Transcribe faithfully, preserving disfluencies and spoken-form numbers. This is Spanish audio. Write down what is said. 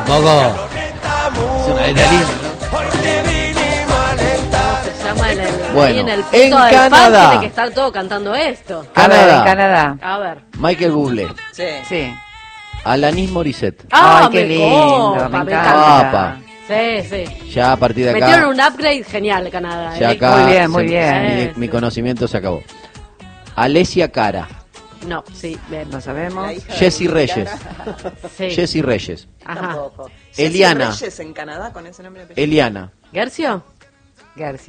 tampoco. Es una letra linda, ¿no? Se llama el, el, Bueno, ahí en el pico en del Canadá. fan tiene que estar todo cantando esto. A ver, Canadá. en Canadá. A ver. Michael Bublé. Sí. Sí. Alanis Morissette. Ah, Ay, qué me lindo, copa, me me encanta. Papa. Sí, sí. Ya a partir de acá. Metieron un upgrade genial Canadá. Ya ¿eh? acá. Muy bien, muy se- bien. Mi, mi conocimiento se acabó. Alessia Cara. No, sí, bien. Lo sabemos. La hija de Jessie Lady Reyes. Gaga. Sí. Jessie Reyes. Ajá. Tampoco. Eliana. Jessie Reyes en Canadá con ese nombre. de apellido. Eliana. ¿Gercio? García.